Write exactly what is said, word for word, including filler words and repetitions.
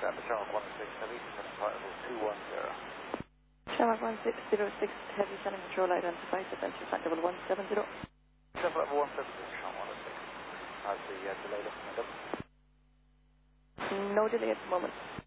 Delta Shamrock one six Heavy, descending flight level two one zero. Shamrock one six zero six Heavy, sending control identified, descending flight level one seven zero. Descending flight level one seven zero, Shamrock one six. How's the uh, delay looking at them? No delay at the moment.